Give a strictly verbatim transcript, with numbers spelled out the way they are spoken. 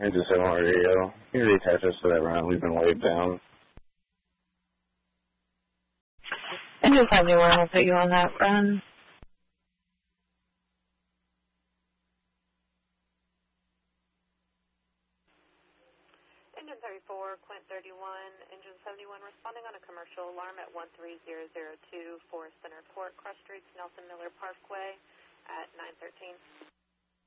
Engine seven radio. Can you reattach us to that run? We've been waved down. Engine seventy-one, I'll put you on that run. Engine thirty-four, Quint thirty-one, Engine seventy-one responding on a commercial alarm at one three zero zero two Forest Center Court, Cross Streets, Nelson Miller Parkway at nine thirteen.